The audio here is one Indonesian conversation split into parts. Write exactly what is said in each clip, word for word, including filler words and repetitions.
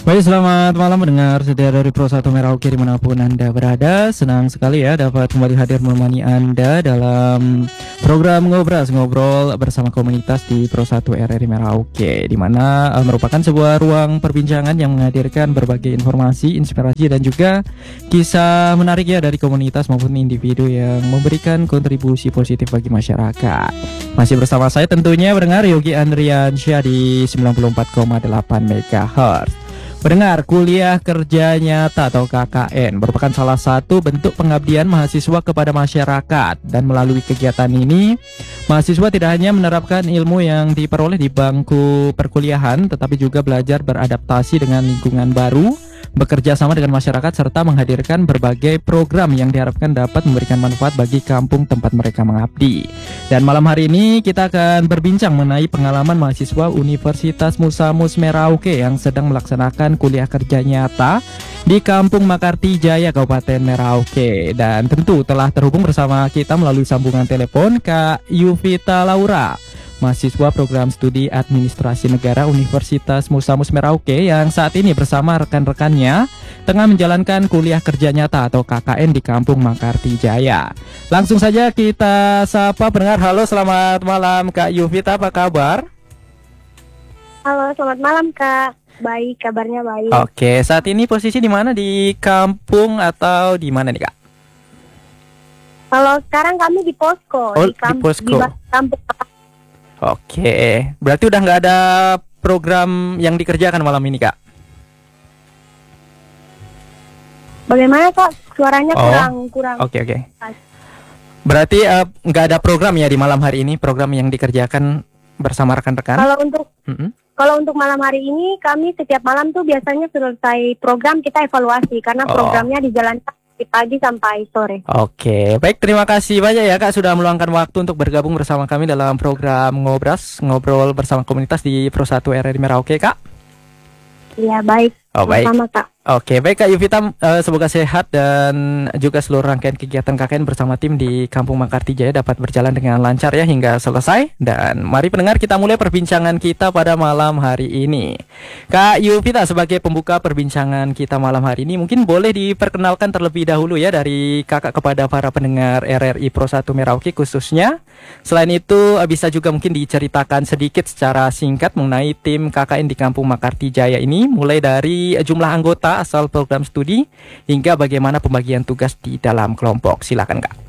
Baik, selamat malam mendengar setia dari Pro satu Merauke dimanapun Anda berada. Senang sekali ya dapat kembali hadir menemani Anda dalam program Ngobras, ngobrol bersama komunitas di Pro satu R R I Merauke, di mana uh, merupakan sebuah ruang perbincangan yang menghadirkan berbagai informasi, inspirasi dan juga kisah menarik ya dari komunitas maupun individu yang memberikan kontribusi positif bagi masyarakat. Masih bersama saya tentunya pendengar Yogi Andriansyah di sembilan puluh empat koma delapan megahertz. Pendengar, kuliah kerja nyata atau K K N merupakan salah satu bentuk pengabdian mahasiswa kepada masyarakat, dan melalui kegiatan ini mahasiswa tidak hanya menerapkan ilmu yang diperoleh di bangku perkuliahan, tetapi juga belajar beradaptasi dengan lingkungan baru, bekerja sama dengan masyarakat, serta menghadirkan berbagai program yang diharapkan dapat memberikan manfaat bagi kampung tempat mereka mengabdi. Dan malam hari ini kita akan berbincang mengenai pengalaman mahasiswa Universitas Musamus Merauke yang sedang melaksanakan kuliah kerja nyata di Kampung Makarti Jaya, Kabupaten Merauke. Dan tentu telah terhubung bersama kita melalui sambungan telepon Kak Yuvita Laura, mahasiswa program studi administrasi negara Universitas Musamus Merauke yang saat ini bersama rekan-rekannya tengah menjalankan kuliah kerja nyata atau K K N di Kampung Makarti Jaya. Langsung saja kita sapa pendengar. Halo, selamat malam Kak Yuvita, apa kabar? Halo, selamat malam Kak. Baik, kabarnya baik. Oke, saat ini posisi di mana, di kampung atau di mana nih Kak? Kalau sekarang kami di posko. Oh, di, kamp- di posko. Di kampung. Oke, berarti udah nggak ada program yang dikerjakan malam ini Kak? Bagaimana Kak? Suaranya Oh, kurang kurang. Oke oke. Berarti eh, nggak ada program ya di malam hari ini, program yang dikerjakan bersama rekan-rekan? Kalau untuk Mm-mm. kalau untuk malam hari ini kami setiap malam tuh biasanya selesai program kita evaluasi karena Oh. programnya dijalankan dari pagi sampai sore. Oke, baik, terima kasih banyak ya Kak sudah meluangkan waktu untuk bergabung bersama kami dalam program Ngobras, ngobrol bersama komunitas di Pro satu R R I Merauke Kak. Iya, baik. Oh, baik. Sama Kak. Oke, baik Kak Yuvita, eh, semoga sehat dan juga seluruh rangkaian kegiatan K K N bersama tim di Kampung Makarti Jaya dapat berjalan dengan lancar ya hingga selesai. Dan mari pendengar, kita mulai perbincangan kita pada malam hari ini. Kak Yuvita, sebagai pembuka perbincangan kita malam hari ini, mungkin boleh diperkenalkan terlebih dahulu ya dari Kakak kepada para pendengar R R I Pro satu Merauke khususnya. Selain itu bisa juga mungkin diceritakan sedikit secara singkat mengenai tim K K N di Kampung Makarti Jaya ini, mulai dari jumlah anggota asal program studi hingga bagaimana pembagian tugas di dalam kelompok. Silakan Kak.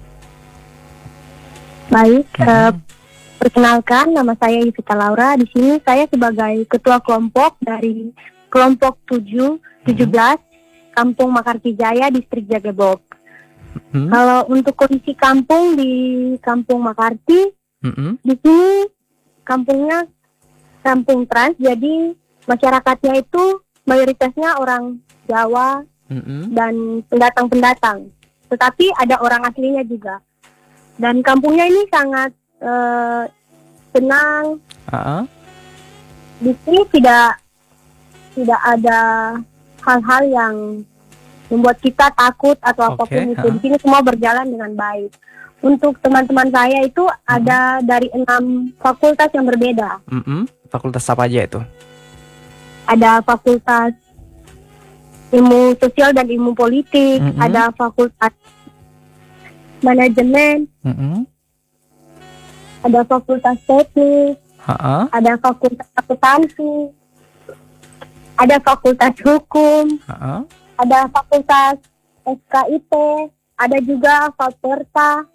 Baik, Hmm. eh, perkenalkan nama saya Yuvita Laura. Di sini saya sebagai ketua kelompok dari kelompok tujuh tujuh belas Kampung Makarti Jaya, Distrik Jagabog. Hmm. Kalau untuk kondisi kampung di Kampung Makarti, Hmm. di sini kampungnya kampung trans, jadi masyarakatnya itu mayoritasnya orang Jawa Hmm. dan pendatang-pendatang. Tetapi ada orang aslinya juga. Dan kampungnya ini sangat eh, tenang. Uh-uh. Di sini tidak tidak ada hal-hal yang membuat kita takut atau Oke, apapun itu. ha. Di sini semua berjalan dengan baik. Untuk teman-teman saya itu ada dari enam fakultas yang berbeda. Hmm. Fakultas apa aja itu? Ada fakultas ilmu sosial dan ilmu politik, Mm-mm. ada fakultas manajemen, Hmm. ada fakultas teknik, Ha-ha. ada fakultas akuntansi, ada fakultas hukum, Ha-ha. ada fakultas S K I P, ada juga fakultas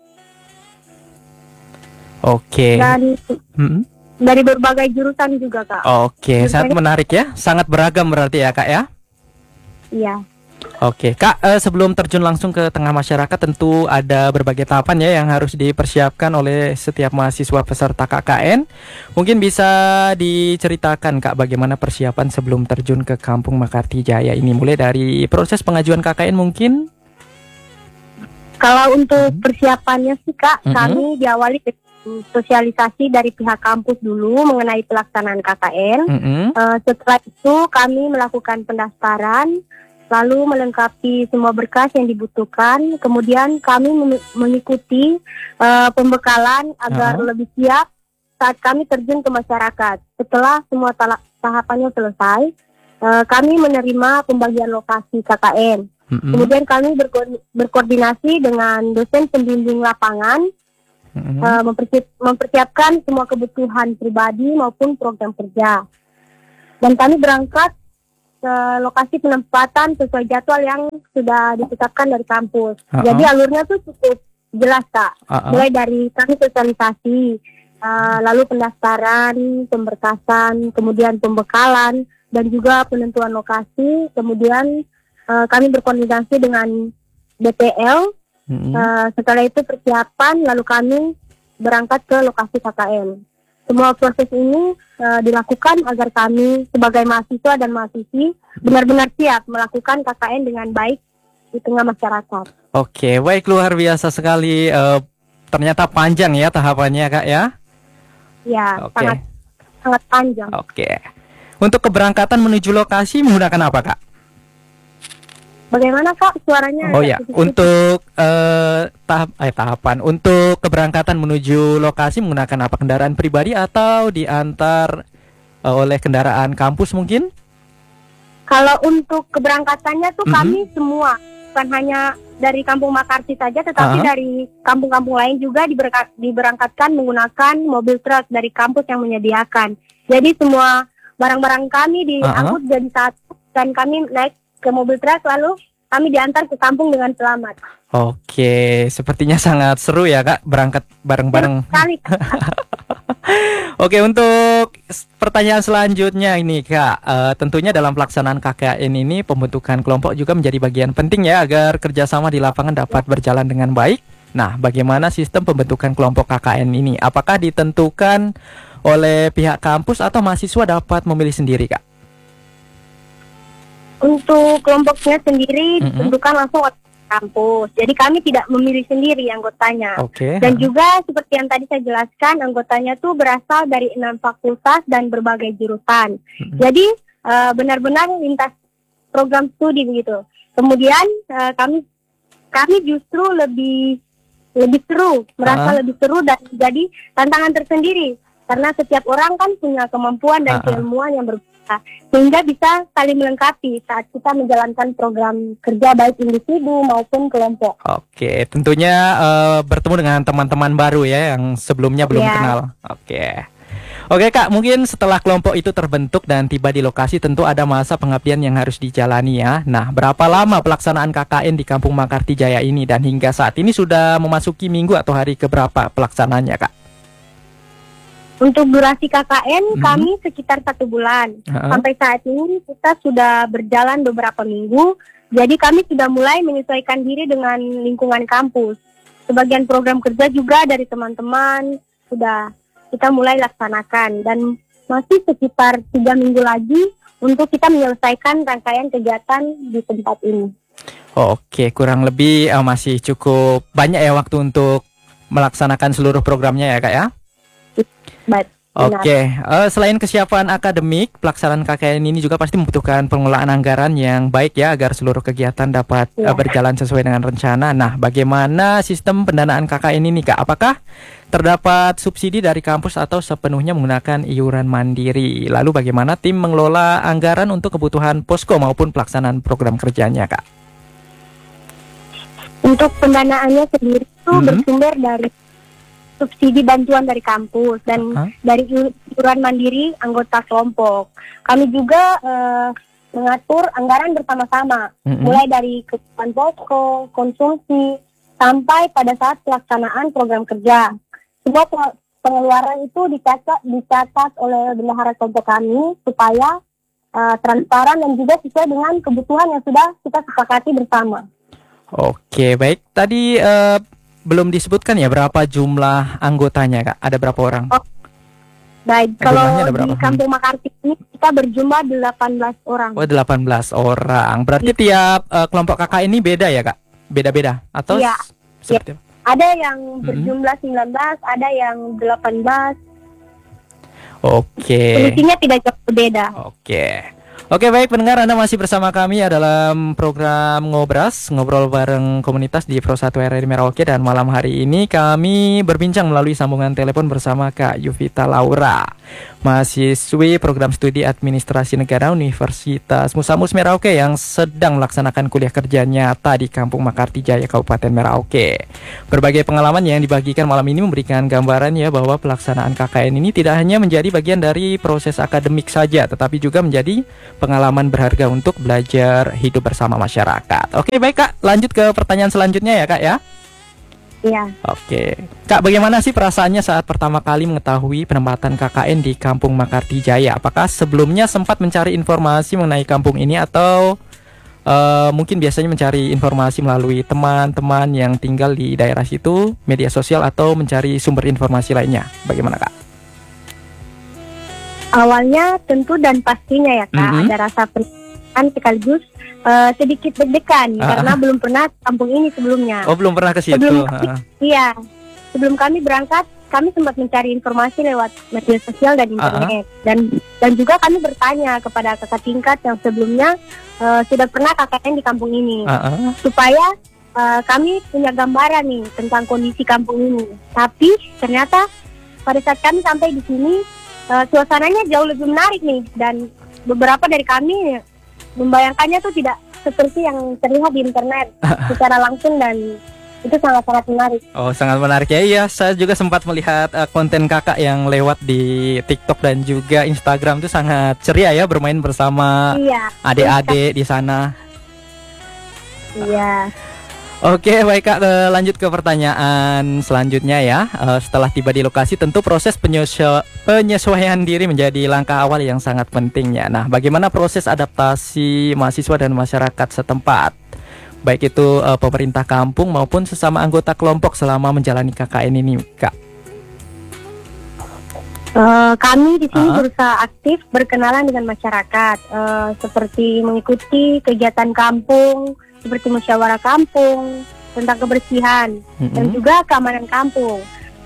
Oke. dan Hmm. dari berbagai jurusan juga Kak. Oke, sangat Jurusannya- menarik ya, sangat beragam berarti ya Kak ya. Iya. Oke, Kak, eh, sebelum terjun langsung ke tengah masyarakat, tentu ada berbagai tahapan ya yang harus dipersiapkan oleh setiap mahasiswa peserta K K N. Mungkin bisa diceritakan Kak bagaimana persiapan sebelum terjun ke Kampung Makarti Jaya ini, mulai dari proses pengajuan K K N mungkin. Kalau untuk persiapannya sih Kak, Mhm. kami diawali dengan sosialisasi dari pihak kampus dulu mengenai pelaksanaan K K N. Mm-mm. Eh, setelah itu kami melakukan pendaftaran, lalu melengkapi semua berkas yang dibutuhkan. Kemudian kami mem- mengikuti eh, pembekalan agar Uh-huh. lebih siap saat kami terjun ke masyarakat. Setelah semua tala- tahapannya selesai, uh, kami menerima pembagian lokasi K K N. Mm-hmm. Kemudian kami berko- berkoordinasi dengan dosen pembimbing lapangan, mm-hmm. uh, mempersi- mempersiapkan semua kebutuhan pribadi maupun program kerja. Dan kami berangkat ke lokasi penempatan sesuai jadwal yang sudah ditetapkan dari kampus. Uh-uh. Jadi alurnya tuh cukup jelas, Kak. Uh-uh. Mulai dari kami sosialisasi, uh, lalu pendaftaran, pemberkasan, kemudian pembekalan, dan juga penentuan lokasi. Kemudian uh, kami berkoordinasi dengan B T L. Uh-huh. Uh, setelah itu persiapan, lalu kami berangkat ke lokasi K K N. Semua proses ini uh, dilakukan agar kami sebagai mahasiswa dan mahasiswi benar-benar siap melakukan K K N dengan baik di tengah masyarakat. Oke, baik, luar biasa sekali. Uh, ternyata panjang ya tahapannya, Kak ya? Ya, Oke. sangat sangat panjang. Oke. Untuk keberangkatan menuju lokasi menggunakan apa, Kak? Bagaimana, Kak, suaranya? Oh ya, untuk uh, tahap eh, tahapan untuk keberangkatan menuju lokasi menggunakan apa? Kendaraan pribadi atau diantar uh, oleh kendaraan kampus mungkin? Kalau untuk keberangkatannya tuh mm-hmm. kami semua, bukan hanya dari Kampung Makarti saja, tetapi uh-huh. dari kampung-kampung lain juga diberangkat, diberangkatkan menggunakan mobil truk dari kampus yang menyediakan. Jadi semua barang-barang kami diangkut uh-huh. jadi satu dan kami naik ke mobil truk, lalu kami diantar ke kampung dengan selamat. Oke, sepertinya sangat seru ya, Kak, berangkat bareng-bareng. Sekali. Oke, untuk pertanyaan selanjutnya ini, Kak, uh, tentunya dalam pelaksanaan K K N ini pembentukan kelompok juga menjadi bagian penting ya agar kerjasama di lapangan dapat berjalan dengan baik. Nah, bagaimana sistem pembentukan kelompok K K N ini? Apakah ditentukan oleh pihak kampus atau mahasiswa dapat memilih sendiri, Kak? Untuk kelompoknya sendiri mm-hmm. ditentukan langsung oleh kampus. Jadi kami tidak memilih sendiri anggotanya. Okay. Dan juga seperti yang tadi saya jelaskan, anggotanya tuh berasal dari enam fakultas dan berbagai jurusan. Mm-hmm. Jadi uh, benar-benar lintas program studi begitu. Kemudian uh, kami kami justru lebih lebih seru, merasa uh-huh. lebih seru dan jadi tantangan tersendiri. Karena setiap orang kan punya kemampuan dan uh-uh. keilmuan yang berbeda, sehingga bisa saling melengkapi saat kita menjalankan program kerja baik individu maupun kelompok. Oke, tentunya uh, bertemu dengan teman-teman baru ya yang sebelumnya belum yeah. kenal. Oke. Oke, Kak, mungkin setelah kelompok itu terbentuk dan tiba di lokasi tentu ada masa pengabdian yang harus dijalani ya. Nah, berapa lama pelaksanaan K K N di Kampung Makarti Jaya ini dan hingga saat ini sudah memasuki minggu atau hari keberapa pelaksanaannya, Kak? Untuk durasi K K N hmm. kami sekitar satu bulan. Uh-huh. Sampai saat ini kita sudah berjalan beberapa minggu. Jadi kami sudah mulai menyesuaikan diri dengan lingkungan kampus. Sebagian program kerja juga dari teman-teman sudah kita mulai laksanakan. Dan masih sekitar tiga minggu lagi untuk kita menyelesaikan rangkaian kegiatan di tempat ini. Oke, kurang lebih uh, masih cukup banyak ya waktu untuk melaksanakan seluruh programnya ya, Kak ya? Baik. Oke, uh, selain kesiapan akademik, pelaksanaan K K N ini juga pasti membutuhkan pengelolaan anggaran yang baik ya agar seluruh kegiatan dapat ya. uh, berjalan sesuai dengan rencana. Nah, bagaimana sistem pendanaan K K N ini, Kak? Apakah terdapat subsidi dari kampus atau sepenuhnya menggunakan iuran mandiri? Lalu bagaimana tim mengelola anggaran untuk kebutuhan posko maupun pelaksanaan program kerjanya, Kak? Untuk pendanaannya sendiri itu mm-hmm. bersumber dari subsidi bantuan dari kampus dan huh? dari iuran mandiri anggota kelompok. Kami juga uh, mengatur anggaran bersama-sama, mm-hmm. mulai dari kebutuhan posko, konsumsi, sampai pada saat pelaksanaan program kerja. Semua pengeluaran itu dicatat, dicatat oleh bendahara kelompok kami supaya uh, transparan dan juga sesuai dengan kebutuhan yang sudah kita sepakati bersama. Oke, baik. Tadi uh... belum disebutkan ya berapa jumlah anggotanya, Kak? Ada berapa orang? Oh, baik, kalau di Kampung Makarti ini kita berjumlah delapan belas orang. Oh, delapan belas orang. Berarti ya. tiap uh, kelompok K K ini beda ya, Kak? Beda-beda atau ya. seperti ya. Ada yang berjumlah mm-hmm. sembilan belas, ada yang delapan belas. Oke. Fungsinya tidak jauh berbeda. Oke. Oke, baik pendengar, Anda masih bersama kami ya dalam program Ngobras, ngobrol bareng komunitas di Pro satu R R I Merauke, dan malam hari ini kami berbincang melalui sambungan telepon bersama Kak Yuvita Laura, mahasiswi program studi administrasi negara Universitas Musamus Merauke yang sedang melaksanakan kuliah kerja nyata di Kampung Makartijaya, Kabupaten Merauke. Berbagai pengalaman yang dibagikan malam ini memberikan gambaran ya bahwa pelaksanaan K K N ini tidak hanya menjadi bagian dari proses akademik saja, tetapi juga menjadi pengalaman berharga untuk belajar hidup bersama masyarakat. Oke, baik Kak, lanjut ke pertanyaan selanjutnya ya Kak ya. Iya. Oke, Kak, bagaimana sih perasaannya saat pertama kali mengetahui penempatan K K N di Kampung Makartijaya? Apakah sebelumnya sempat mencari informasi mengenai kampung ini atau uh, mungkin biasanya mencari informasi melalui teman-teman yang tinggal di daerah situ, media sosial, atau mencari sumber informasi lainnya? Bagaimana Kak? Awalnya tentu dan pastinya ya Kak, mm-hmm. ada rasa perasaan sekaligus Uh, sedikit deg-degan uh, karena belum pernah kampung ini sebelumnya. Oh, belum pernah ke situ. Sebelum kami, uh. Iya. Sebelum kami berangkat, kami sempat mencari informasi lewat media sosial dan internet. Uh-huh. Dan dan juga kami bertanya kepada kakak tingkat yang sebelumnya uh, sudah pernah K K N di kampung ini. Uh-huh. Supaya uh, kami punya gambaran nih tentang kondisi kampung ini. Tapi ternyata pada saat kami sampai di sini uh, suasananya jauh lebih menarik nih, dan beberapa dari kami membayangkannya tuh tidak seperti yang terlihat di internet secara langsung, dan itu sangat-sangat menarik. Oh, sangat menarik ya. Iya, saya juga sempat melihat uh, konten kakak yang lewat di TikTok dan juga Instagram, itu sangat ceria ya bermain bersama iya, adik-adik di sana. Iya. Oke, baik Kak, lanjut ke pertanyaan selanjutnya ya. Uh, setelah tiba di lokasi, tentu proses penyesu- penyesuaian diri menjadi langkah awal yang sangat penting ya. Nah, bagaimana proses adaptasi mahasiswa dan masyarakat setempat, baik itu uh, pemerintah kampung maupun sesama anggota kelompok selama menjalani K K N ini, Kak? Uh, kami di sini uh-huh. berusaha aktif berkenalan dengan masyarakat, uh, seperti mengikuti kegiatan kampung, seperti musyawarah kampung tentang kebersihan mm-hmm. dan juga keamanan kampung.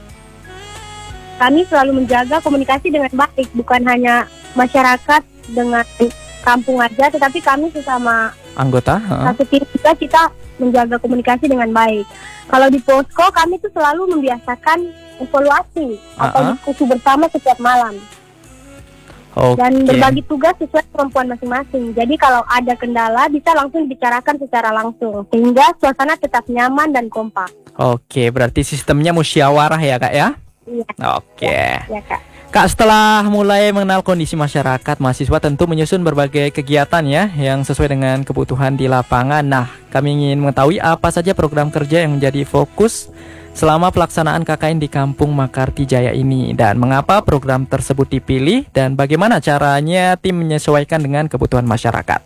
Kami selalu menjaga komunikasi dengan baik, bukan hanya masyarakat dengan kampung aja, tetapi kami sesama anggota uh-huh. satu tim juga kita menjaga komunikasi dengan baik. Kalau di posko kami tuh selalu membiasakan evaluasi uh-huh. atau diskusi bersama setiap malam. Okay. Dan berbagi tugas sesuai kemampuan masing-masing. Jadi kalau ada kendala bisa langsung dibicarakan secara langsung, sehingga suasana tetap nyaman dan kompak. Oke, berarti sistemnya musyawarah ya Kak ya? Iya. Oke. Ya, Kak. Kak, setelah mulai mengenal kondisi masyarakat, mahasiswa tentu menyusun berbagai kegiatan ya yang sesuai dengan kebutuhan di lapangan. Nah, kami ingin mengetahui apa saja program kerja yang menjadi fokus selama pelaksanaan K K N di Kampung Makartijaya ini, dan mengapa program tersebut dipilih, dan bagaimana caranya tim menyesuaikan dengan kebutuhan masyarakat.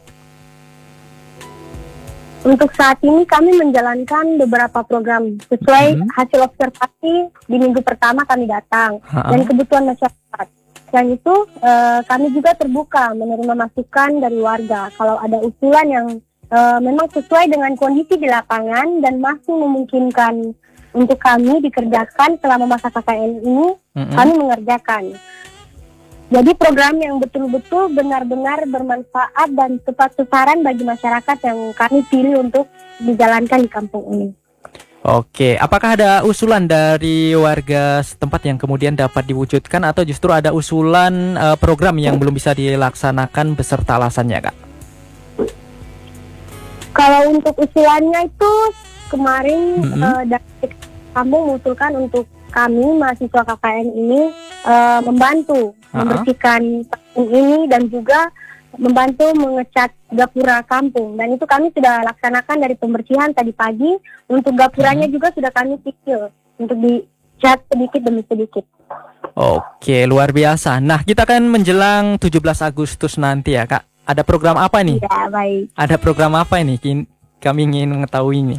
Untuk saat ini kami menjalankan beberapa program sesuai hmm. hasil observasi di minggu pertama kami datang Ha-ha. dan kebutuhan masyarakat. Selain itu uh, kami juga terbuka menerima masukan dari warga kalau ada usulan yang uh, memang sesuai dengan kondisi di lapangan dan masih memungkinkan untuk kami dikerjakan selama masa K K N ini, mm-hmm. kami mengerjakan. Jadi program yang betul-betul benar-benar bermanfaat dan tepat sasaran bagi masyarakat yang kami pilih untuk dijalankan di kampung ini. Oke, apakah ada usulan dari warga setempat yang kemudian dapat diwujudkan, atau justru ada usulan uh, program yang belum bisa dilaksanakan beserta alasannya, Kak? Kalau untuk usulannya itu kemarin mm-hmm. uh, dari kamu mengusulkan untuk kami mahasiswa K K N ini uh, membantu uh-huh. membersihkan kampung ini dan juga membantu mengecat gapura kampung, dan itu kami sudah laksanakan dari pembersihan tadi pagi. Untuk gapuranya uh-huh. juga sudah kami cicil untuk dicat sedikit demi sedikit. Oke, luar biasa. Nah, kita kan menjelang tujuh belas Agustus nanti ya Kak. Ada program apa nih? Ya, baik. Ada program apa ini? Kami ingin mengetahui ini.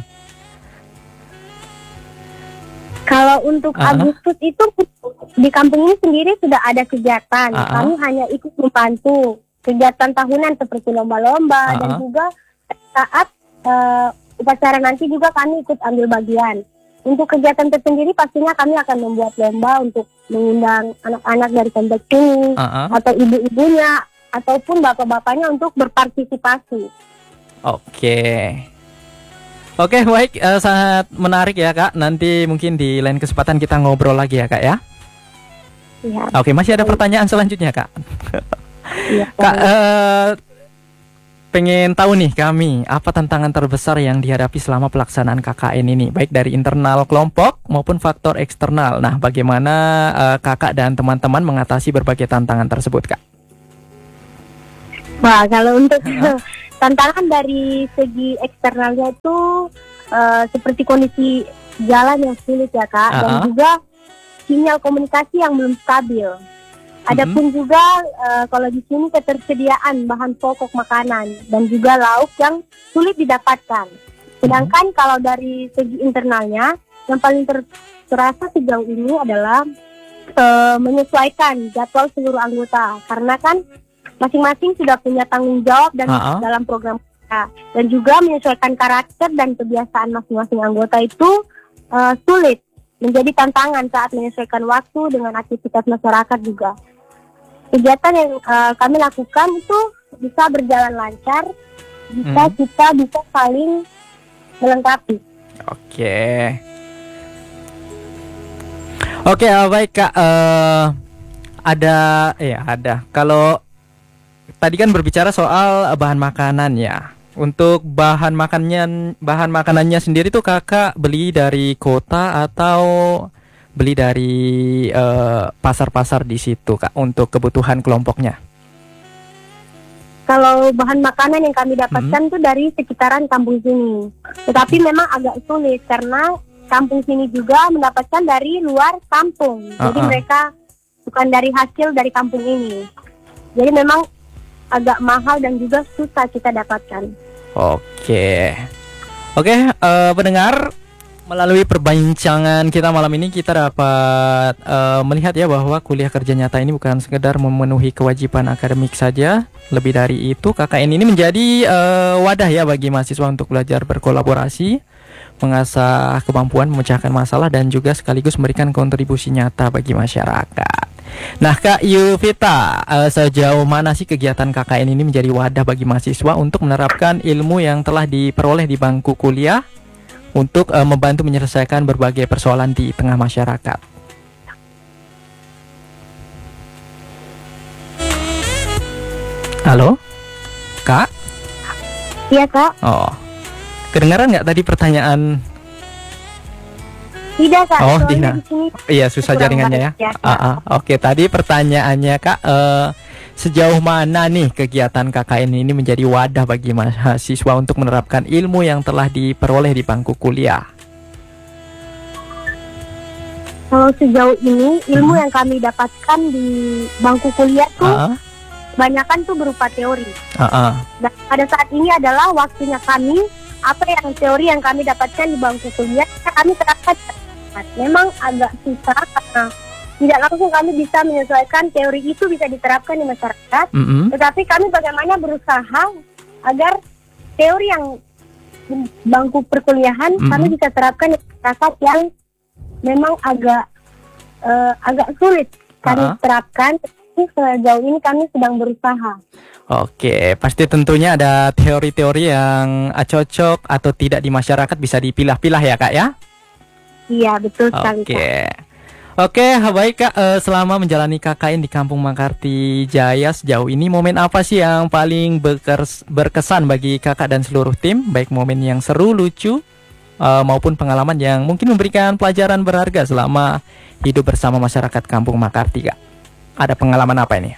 Kalau untuk uh-huh. Agustus itu di kampung ini sendiri sudah ada kegiatan. Uh-huh. Kami hanya ikut membantu kegiatan tahunan seperti lomba-lomba uh-huh. dan juga saat uh, upacara nanti juga kami ikut ambil bagian. Untuk kegiatan tersendiri pastinya kami akan membuat lomba untuk mengundang anak-anak dari kompleks ini uh-huh. atau ibu-ibunya ataupun bapak-bapaknya untuk berpartisipasi. Oke. Oke, baik, uh, sangat menarik ya Kak. Nanti mungkin di lain kesempatan kita ngobrol lagi ya Kak ya. Ya. Oke, masih ada pertanyaan selanjutnya, Kak. Iya, Kak, eh, pengen tahu nih kami, apa tantangan terbesar yang dihadapi selama pelaksanaan K K N ini, baik dari internal kelompok maupun faktor eksternal. Nah, bagaimana eh, Kakak dan teman-teman mengatasi berbagai tantangan tersebut, Kak? Wah, kalau untuk tantangan dari segi eksternalnya itu uh, seperti kondisi jalan yang sulit ya Kak, Uh-huh. dan juga sinyal komunikasi yang belum stabil. Adapun Mm-hmm. juga uh, kalau di sini ketersediaan bahan pokok makanan dan juga lauk yang sulit didapatkan. Sedangkan mm-hmm. kalau dari segi internalnya yang paling ter- terasa sejauh ini adalah uh, menyesuaikan jadwal seluruh anggota, karena kan masing-masing sudah punya tanggung jawab dan Uh-huh. dalam program kita, dan juga menyesuaikan karakter dan kebiasaan masing-masing anggota itu uh, sulit, menjadi tantangan saat menyesuaikan waktu dengan aktivitas masyarakat juga. Kegiatan yang uh, kami lakukan itu bisa berjalan lancar jika Hmm. kita bisa saling melengkapi. Oke. Oke, ah, baik Kak. Eh, ada, ya ada. Kalau tadi kan berbicara soal bahan makanan ya. Untuk bahan makanannya, bahan makanannya sendiri tuh Kakak beli dari kota atau beli dari eh, pasar-pasar di situ Kak untuk kebutuhan kelompoknya? Kalau bahan makanan yang kami dapatkan itu dari sekitaran kampung sini. Tetapi memang agak sulit karena kampung sini juga mendapatkan dari luar kampung. Jadi Uh-uh. mereka bukan dari hasil dari kampung ini. Jadi memang agak mahal dan juga susah kita dapatkan. Oke, oke eh, pendengar, melalui perbincangan kita malam ini kita dapat eh, melihat ya bahwa kuliah kerja nyata ini bukan sekedar memenuhi kewajiban akademik saja. Lebih dari itu, K K N ini menjadi eh, wadah ya bagi mahasiswa untuk belajar berkolaborasi, mengasah kemampuan memecahkan masalah dan juga sekaligus memberikan kontribusi nyata bagi masyarakat. Nah Kak Yuvita, uh, sejauh mana sih kegiatan K K N ini menjadi wadah bagi mahasiswa untuk menerapkan ilmu yang telah diperoleh di bangku kuliah untuk uh, membantu menyelesaikan berbagai persoalan di tengah masyarakat? Halo Kak? Iya Kak? Oh, kedengaran nggak tadi pertanyaan? Tidak Kak, Oh, soalnya tidak. di sini Iya, susah kurang jaringannya ya. baik ya, Kak. Ah, ah. Oke, tadi pertanyaannya Kak, eh, sejauh mana nih kegiatan K K N ini menjadi wadah bagi mahasiswa untuk menerapkan ilmu yang telah diperoleh di bangku kuliah? Kalau sejauh ini ilmu Hmm. yang kami dapatkan di bangku kuliah tuh Ah, kebanyakan tuh berupa teori. ah, ah. Dan pada saat ini adalah waktunya kami, apa yang teori yang kami dapatkan di bangku kuliah kami terapkan. Memang agak susah karena tidak langsung kami bisa menyesuaikan teori itu bisa diterapkan di masyarakat. Mm-mm. Tetapi kami bagaimana berusaha agar teori yang di bangku perkuliahan Mhm. kami bisa terapkan di masyarakat yang memang agak eh, agak sulit kami Ah. terapkan. Tapi sejauh ini kami sedang berusaha. Oke, pasti tentunya ada teori-teori yang ah, cocok atau tidak di masyarakat, bisa dipilah-pilah ya Kak ya? Iya betul sekali Oke. Kak. Oke, baik Kak, eh, selama menjalani K K N di Kampung Makarti Jaya sejauh ini, momen apa sih yang paling berkes- berkesan bagi Kakak dan seluruh tim? Baik momen yang seru, lucu, eh, maupun pengalaman yang mungkin memberikan pelajaran berharga selama hidup bersama masyarakat Kampung Makarti, Kak. Ada pengalaman apa ini?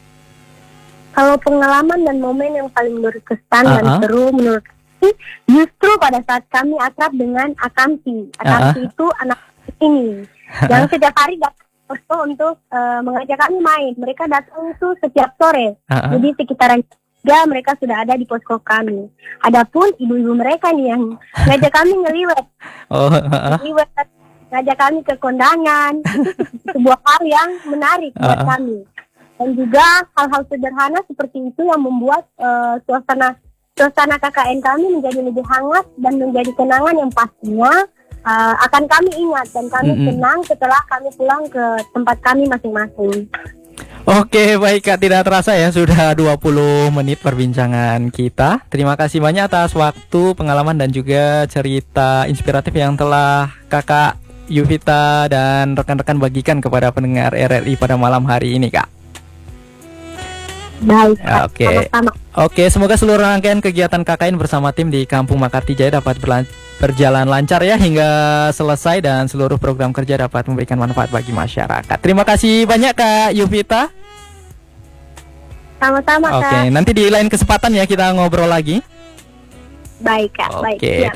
Kalau pengalaman dan momen yang paling berkesan dan Uh-uh. seru menurut kami, justru pada saat kami akrab dengan Akamsi. Akamsi itu anak ini yang setiap hari datang ke posko untuk uh, mengajak kami main. Mereka datang itu setiap sore. Uh-uh. Jadi sekitaran tiga mereka sudah ada di posko kami. Adapun ibu-ibu mereka nih yang ngajak kami ngeliwet, Oh, uh-uh. ngeliwet, ngajak kami ke kondangan. Itu sebuah hal yang menarik buat Uh-uh. kami. Dan juga hal-hal sederhana seperti itu yang membuat uh, suasana suasana K K N kami menjadi lebih hangat dan menjadi kenangan yang pastinya uh, akan kami ingat dan kami Mm-mm. senang setelah kami pulang ke tempat kami masing-masing. Oke, baik Kak, tidak terasa ya sudah dua puluh menit perbincangan kita. Terima kasih banyak atas waktu, pengalaman dan juga cerita inspiratif yang telah Kakak Yuvita dan rekan-rekan bagikan kepada pendengar R R I pada malam hari ini, Kak? Baik, Kak. Oke. Sama-sama. Oke, semoga seluruh rangkaian kegiatan K K N bersama tim di Kampung Makarti Jaya dapat berlan- berjalan lancar ya hingga selesai dan seluruh program kerja dapat memberikan manfaat bagi masyarakat. Terima kasih banyak Kak Yuvita. Sama-sama, Kak. Oke, nanti di lain kesempatan ya kita ngobrol lagi. Baik, Kak. Baik. Oke, Siap.